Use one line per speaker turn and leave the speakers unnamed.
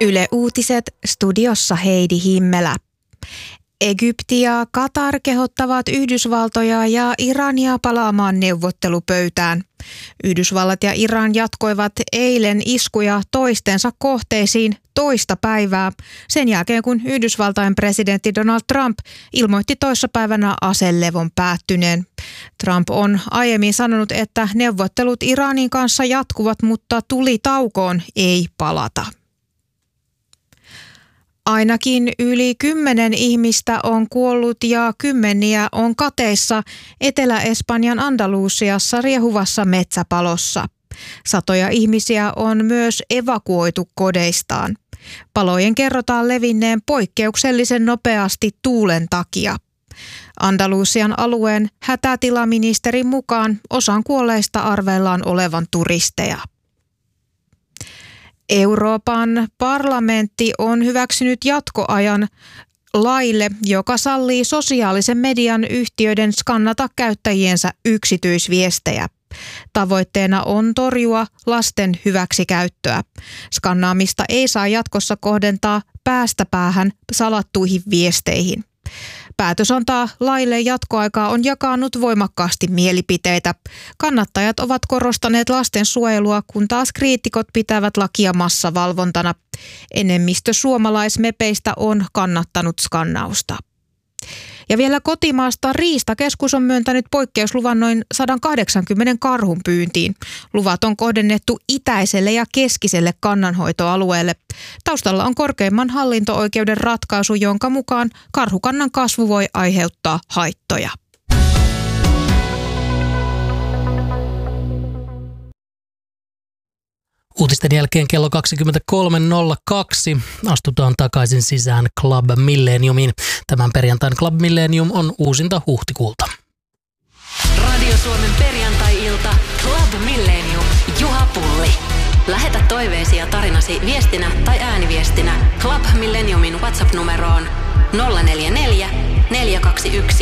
Yle Uutiset, studiossa Heidi Himmelä. Egypti ja Katar kehottavat Yhdysvaltoja ja Irania palaamaan neuvottelupöytään. Yhdysvallat ja Iran jatkoivat eilen iskuja toistensa kohteisiin toista päivää sen jälkeen, kun Yhdysvaltain presidentti Donald Trump ilmoitti toissapäivänä aselevon päättyneen. Trump on aiemmin sanonut, että neuvottelut Iranin kanssa jatkuvat, mutta tulitaukoon ei palata. Ainakin yli 10 ihmistä on kuollut ja kymmeniä on kateissa Etelä-Espanjan Andalusiassa riehuvassa metsäpalossa. Satoja ihmisiä on myös evakuoitu kodeistaan. Palojen kerrotaan levinneen poikkeuksellisen nopeasti tuulen takia. Andalusian alueen hätätilaministerin mukaan osan kuolleista arvellaan olevan turisteja. Euroopan parlamentti on hyväksynyt jatkoajan laille, joka sallii sosiaalisen median yhtiöiden skannata käyttäjiensä yksityisviestejä. Tavoitteena on torjua lasten hyväksikäyttöä. Skannaamista ei saa jatkossa kohdentaa päästä päähän salattuihin viesteihin. Päätös antaa laille jatkoaikaa on jakanut voimakkaasti mielipiteitä. Kannattajat ovat korostaneet lastensuojelua, kun taas kriitikot pitävät lakia massavalvontana. Enemmistö suomalaismepeistä on kannattanut skannausta. Ja vielä kotimaasta Riistakeskus on myöntänyt poikkeusluvan noin 180 karhun pyyntiin. Luvat on kohdennettu itäiselle ja keskiselle kannanhoitoalueelle. Taustalla on korkeimman hallinto-oikeuden ratkaisu, jonka mukaan karhukannan kasvu voi aiheuttaa haittoja.
Uutisten jälkeen kello 23.02 astutaan takaisin sisään Club Millenniumiin. Tämän perjantain Club Millennium on uusinta huhtikuulta.
Radio Suomen perjantai-ilta Club Millennium. Juha Pulli. Lähetä toiveesi ja tarinasi viestinä tai ääniviestinä Club Millenniumin WhatsApp-numeroon 044 421